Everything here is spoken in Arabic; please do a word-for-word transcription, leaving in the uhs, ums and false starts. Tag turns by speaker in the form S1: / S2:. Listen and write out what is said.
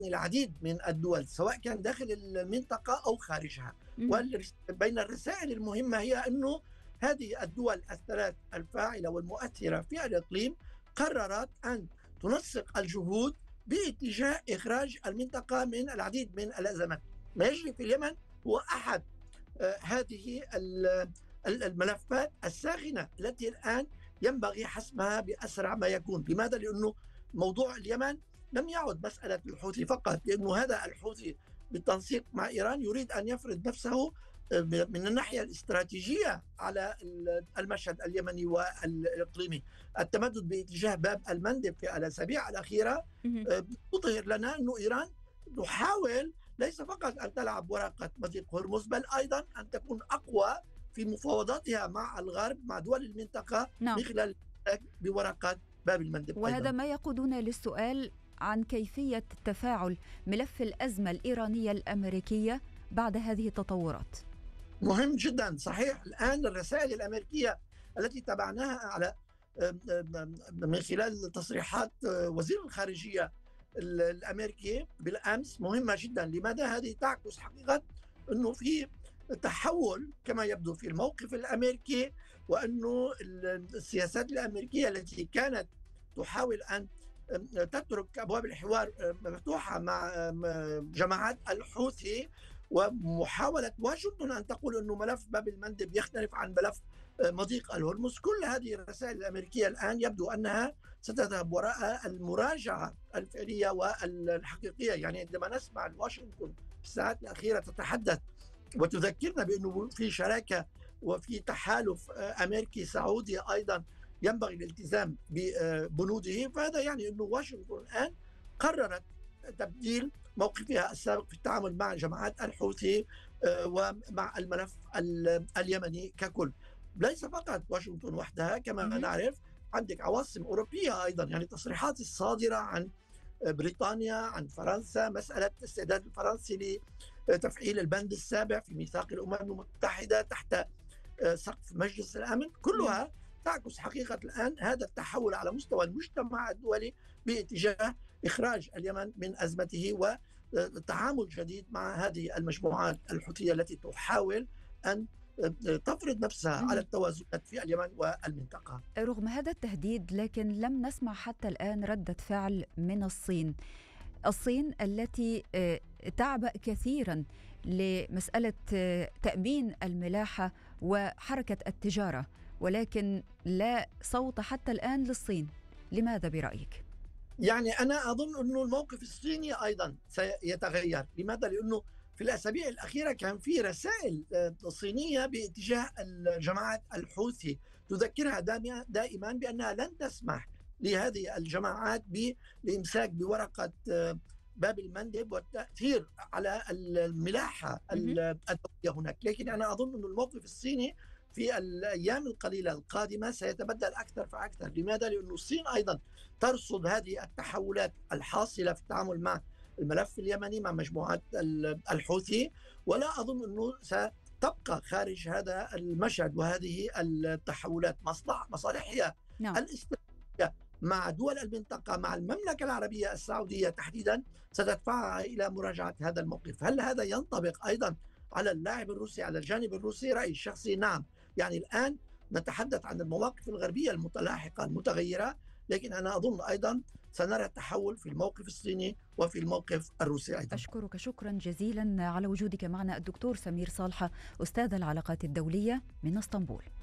S1: العديد من الدول سواء كان داخل المنطقة أو خارجها. وبين الرسائل المهمة هي أنه هذه الدول الثلاث الفاعلة والمؤثرة في الإقليم قررت أن تنسق الجهود باتجاه إخراج المنطقة من العديد من الأزمات. ما يجري في اليمن هو أحد آه هذه الملفات الساخنة التي الآن ينبغي حسمها بأسرع ما يكون. لماذا؟ لأنه موضوع اليمن لم يعد مسألة الحوثي فقط، لأنه هذا الحوثي بالتنسيق مع إيران يريد أن يفرض نفسه من الناحية الاستراتيجية على المشهد اليمني والإقليمي. التمدد باتجاه باب المندب في الأسابيع الأخيرة تظهر لنا أن إيران تحاول ليس فقط أن تلعب ورقة مضيق هرمز، بل أيضا أن تكون أقوى في مفاوضاتها مع الغرب، مع دول المنطقة، نعم. من خلال بورقة باب المندب.
S2: وهذا
S1: أيضاً.
S2: ما يقودنا للسؤال عن كيفية تفاعل ملف الأزمة الإيرانية الأمريكية بعد هذه التطورات.
S1: مهم جدا. صحيح، الآن الرسائل الأمريكية التي تابعناها على من خلال تصريحات وزير الخارجية الأمريكي بالأمس مهمة جدا. لماذا؟ هذه تعكس حقيقة أنه في تحول كما يبدو في الموقف الأمريكي، وأنه السياسات الأمريكية التي كانت تحاول أن تترك أبواب الحوار مفتوحة مع جماعات الحوثي، ومحاولة واشنطن أن تقول أنه ملف باب المندب يختلف عن ملف مضيق الهرمز. كل هذه الرسائل الأمريكية الآن يبدو أنها ستذهب وراء المراجعة الفعلية والحقيقية. يعني عندما نسمع واشنطن في الساعات الأخيرة تتحدث وتذكرنا بأنه في شراكة وفي تحالف أمريكي سعودي أيضا ينبغي الالتزام ببنوده، فهذا يعني أنه واشنطن الآن قررت تبديل موقفها السابق في التعامل مع جماعات الحوثي ومع الملف اليمني ككل. ليس فقط واشنطن وحدها، كما نعرف عندك عواصم أوروبية أيضا، يعني تصريحات الصادرة عن بريطانيا، عن فرنسا، مسألة الاستعداد الفرنسي لتفعيل البند السابع في ميثاق الأمم المتحدة تحت سقف مجلس الأمن، كلها تعكس حقيقة الآن هذا التحول على مستوى المجتمع الدولي باتجاه إخراج اليمن من أزمته وتعامل جديد مع هذه المجموعات الحوثية التي تحاول أن تفرض نفسها على التوازنات في اليمن والمنطقة.
S2: رغم هذا التهديد، لكن لم نسمع حتى الآن ردة فعل من الصين. الصين التي تعبأ كثيرا لمسألة تأمين الملاحة وحركة التجارة، ولكن لا صوت حتى الآن للصين. لماذا برأيك؟
S1: يعني أنا أظن أنه الموقف الصيني أيضا سيتغير. لماذا؟ لأنه في الأسابيع الأخيرة كان في رسائل صينية باتجاه الجماعات الحوثي تذكرها دائما بأنها لن تسمح لهذه الجماعات بالإمساك بورقة باب المندب والتأثير على الملاحة الدولية هناك. لكن أنا أظن أن الموقف الصيني في الأيام القليلة القادمة سيتبدل أكثر فأكثر. لماذا؟ لأن الصين أيضا ترصد هذه التحولات الحاصلة في التعامل مع الملف اليمني مع مجموعات الحوثي، ولا أظن أنه ستبقى خارج هذا المشهد وهذه التحولات. مصلح مصالحها نعم. الاستراتيجية مع دول المنطقة، مع المملكة العربية السعودية تحديدا، ستدفعها إلى مراجعة هذا الموقف. هل هذا ينطبق أيضا على اللاعب الروسي، على الجانب الروسي؟ رأيي الشخصي نعم. يعني الآن نتحدث عن المواقف الغربية المتلاحقة المتغيرة، لكن أنا أظن أيضا سنرى تحول في الموقف الصيني وفي الموقف الروسي أيضا.
S2: أشكرك شكرا جزيلا على وجودك معنا الدكتور سمير صالحة، أستاذ العلاقات الدولية من اسطنبول.